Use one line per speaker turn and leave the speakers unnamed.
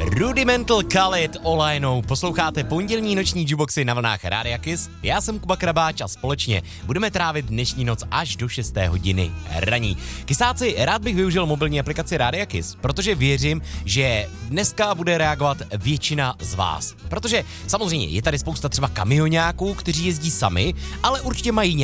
Rudimental Khalid Olajnou. Posloucháte pondělní noční jukeboxy na vlnách Rádia Kiss. Já jsem Kuba Krabáč a společně budeme trávit dnešní noc až do 6. hodiny raní. Kysáci, rád bych využil mobilní aplikaci Rádia Kiss, protože věřím, že dneska bude reagovat většina z vás. Protože samozřejmě je tady spousta třeba kamioňáků, kteří jezdí sami, ale určitě mají